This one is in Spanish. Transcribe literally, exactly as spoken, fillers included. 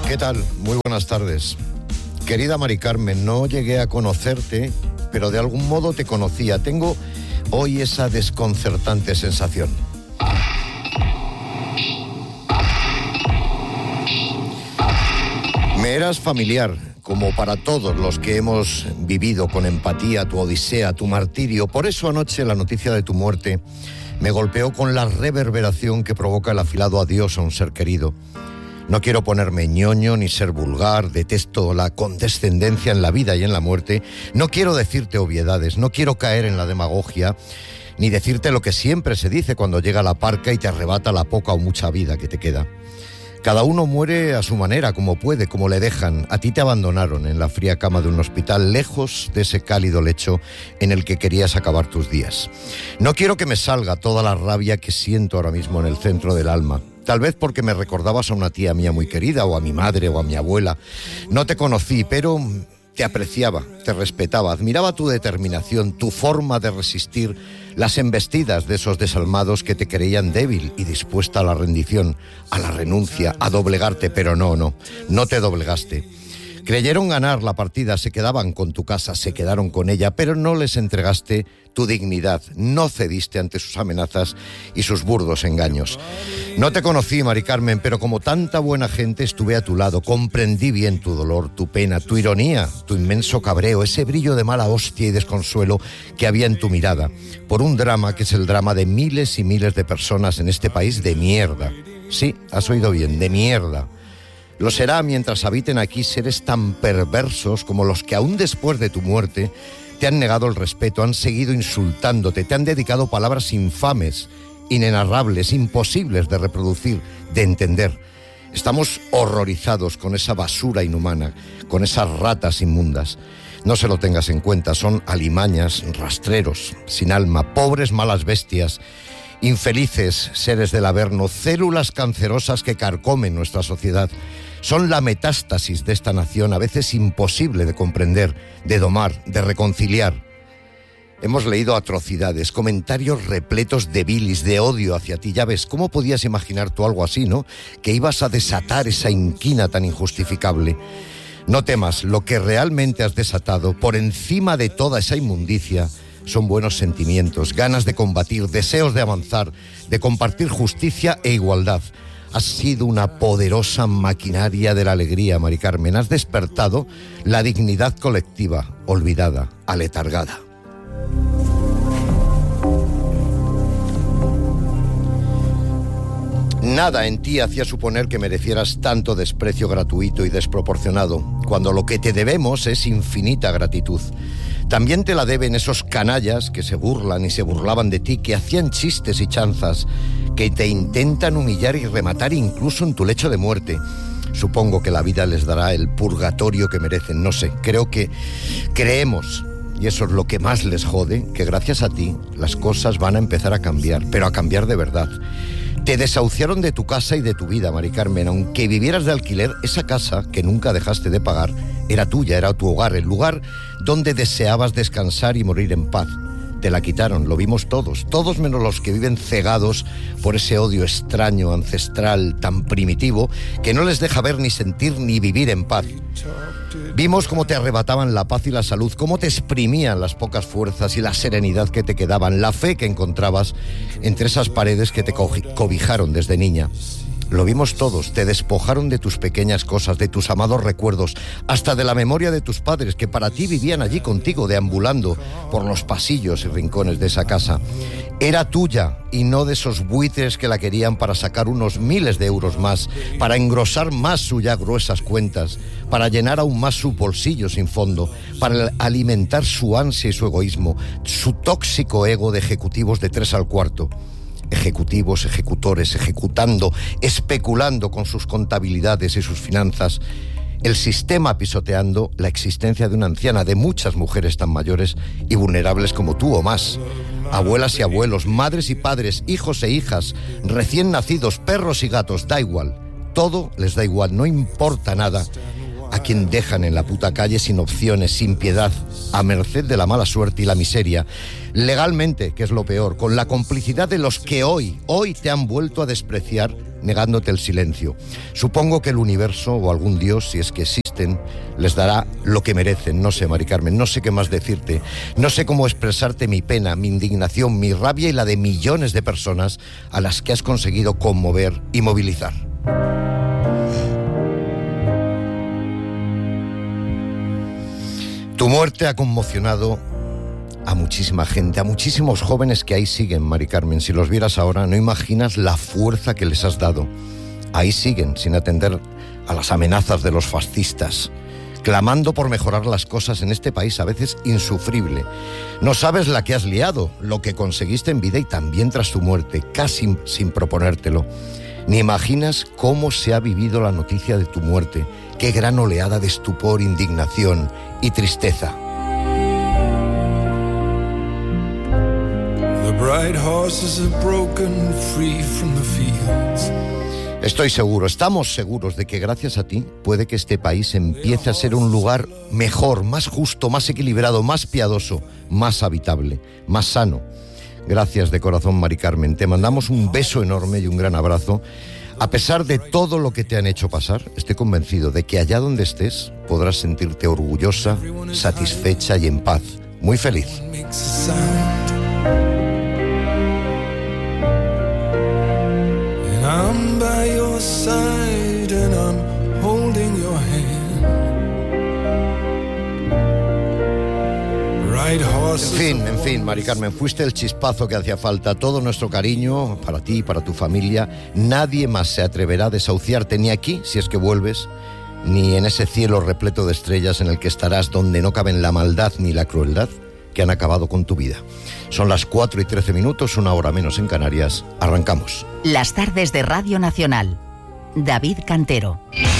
¿Qué tal? Muy buenas tardes. Querida Mari Carmen, no llegué a conocerte, pero de algún modo te conocía. Tengo hoy esa desconcertante sensación. Me eras familiar, como para todos los que hemos vivido con empatía tu odisea, tu martirio. Por eso anoche la noticia de tu muerte me golpeó con la reverberación que provoca el afilado adiós a un ser querido. No quiero ponerme ñoño ni ser vulgar, detesto la condescendencia en la vida y en la muerte. No quiero decirte obviedades, no quiero caer en la demagogia, ni decirte lo que siempre se dice cuando llega la parca y te arrebata la poca o mucha vida que te queda. Cada uno muere a su manera, como puede, como le dejan. A ti te abandonaron en la fría cama de un hospital, lejos de ese cálido lecho en el que querías acabar tus días. No quiero que me salga toda la rabia que siento ahora mismo en el centro del alma. Tal vez porque me recordabas a una tía mía muy querida, o a mi madre, o a mi abuela. No te conocí, pero te apreciaba, te respetaba, admiraba tu determinación, tu forma de resistir las embestidas de esos desalmados que te creían débil y dispuesta a la rendición, a la renuncia, a doblegarte, pero no, no, no te doblegaste. Creyeron ganar la partida, se quedaban con tu casa, se quedaron con ella, pero no les entregaste tu dignidad, no cediste ante sus amenazas y sus burdos engaños. No te conocí, Mari Carmen, pero como tanta buena gente estuve a tu lado, comprendí bien tu dolor, tu pena, tu ironía, tu inmenso cabreo, ese brillo de mala hostia y desconsuelo que había en tu mirada, por un drama que es el drama de miles y miles de personas en este país de mierda. Sí, has oído bien, de mierda. Lo será mientras habiten aquí seres tan perversos como los que aún después de tu muerte te han negado el respeto, han seguido insultándote, te han dedicado palabras infames, inenarrables, imposibles de reproducir, de entender. Estamos horrorizados con esa basura inhumana, con esas ratas inmundas. No se lo tengas en cuenta, son alimañas, rastreros, sin alma, pobres malas bestias, infelices seres del Averno, células cancerosas que carcomen nuestra sociedad. Son la metástasis de esta nación, a veces imposible de comprender, de domar, de reconciliar. Hemos leído atrocidades, comentarios repletos de bilis, de odio hacia ti. Ya ves, ¿cómo podías imaginar tú algo así, no? Que ibas a desatar esa inquina tan injustificable. No temas, lo que realmente has desatado, por encima de toda esa inmundicia, son buenos sentimientos, ganas de combatir, deseos de avanzar, de compartir justicia e igualdad. Has sido una poderosa maquinaria de la alegría, Mari Carmen. Has despertado la dignidad colectiva, olvidada, aletargada. Nada en ti hacía suponer que merecieras tanto desprecio gratuito y desproporcionado, cuando lo que te debemos es infinita gratitud. También te la deben esos canallas que se burlan y se burlaban de ti, que hacían chistes y chanzas, que te intentan humillar y rematar incluso en tu lecho de muerte. Supongo que la vida les dará el purgatorio que merecen, no sé, creo que creemos, y eso es lo que más les jode, que gracias a ti las cosas van a empezar a cambiar, pero a cambiar de verdad. Te desahuciaron de tu casa y de tu vida, Mari Carmen. Aunque vivieras de alquiler, esa casa que nunca dejaste de pagar era tuya, era tu hogar, el lugar donde deseabas descansar y morir en paz. Te la quitaron, lo vimos todos, todos menos los que viven cegados por ese odio extraño, ancestral, tan primitivo, que no les deja ver ni sentir ni vivir en paz. Vimos cómo te arrebataban la paz y la salud, cómo te exprimían las pocas fuerzas y la serenidad que te quedaban, la fe que encontrabas entre esas paredes que te cobijaron desde niña. Lo vimos todos, te despojaron de tus pequeñas cosas, de tus amados recuerdos, hasta de la memoria de tus padres, que para ti vivían allí contigo, deambulando por los pasillos y rincones de esa casa. Era tuya y no de esos buitres que la querían para sacar unos miles de euros más, para engrosar más sus ya gruesas cuentas, para llenar aún más su bolsillo sin fondo, para alimentar su ansia y su egoísmo, su tóxico ego de ejecutivos de tres al cuarto. Ejecutivos, ejecutores, ejecutando, especulando con sus contabilidades y sus finanzas. El sistema pisoteando la existencia de una anciana, de muchas mujeres tan mayores y vulnerables como tú o más. Abuelas y abuelos, madres y padres, hijos e hijas, recién nacidos, perros y gatos, da igual. Todo les da igual, no importa nada. A quien dejan en la puta calle sin opciones, sin piedad, a merced de la mala suerte y la miseria. Legalmente, que es lo peor, con la complicidad de los que hoy, hoy te han vuelto a despreciar negándote el silencio. Supongo que el universo o algún dios, si es que existen, les dará lo que merecen. No sé, Mari Carmen, no sé qué más decirte. No sé cómo expresarte mi pena, mi indignación, mi rabia y la de millones de personas a las que has conseguido conmover y movilizar. Tu muerte ha conmocionado a muchísima gente, a muchísimos jóvenes que ahí siguen, Mari Carmen. Si los vieras ahora, no imaginas la fuerza que les has dado. Ahí siguen, sin atender a las amenazas de los fascistas, clamando por mejorar las cosas en este país, a veces insufrible. No sabes la que has liado, lo que conseguiste en vida y también tras tu muerte, casi sin proponértelo. Ni imaginas cómo se ha vivido la noticia de tu muerte. Qué gran oleada de estupor, indignación y tristeza. The bright horses are broken free from the fields. Estoy seguro, estamos seguros de que gracias a ti puede que este país empiece a ser un lugar mejor, más justo, más equilibrado, más piadoso, más habitable, más sano. Gracias de corazón, Mari Carmen. Te mandamos un beso enorme y un gran abrazo. A pesar de todo lo que te han hecho pasar, estoy convencido de que allá donde estés podrás sentirte orgullosa, satisfecha y en paz. Muy feliz. I'm by your side and I'm holding your hand. Right horses. En fin, en fin, Mari Carmen, fuiste el chispazo que hacía falta. Todo nuestro cariño para ti y para tu familia. Nadie más se atreverá a desahuciarte, ni aquí, si es que vuelves, ni en ese cielo repleto de estrellas en el que estarás, donde no caben la maldad ni la crueldad que han acabado con tu vida. Son las cuatro y trece minutos, una hora menos en Canarias. Arrancamos. Las tardes de Radio Nacional. David Cantero.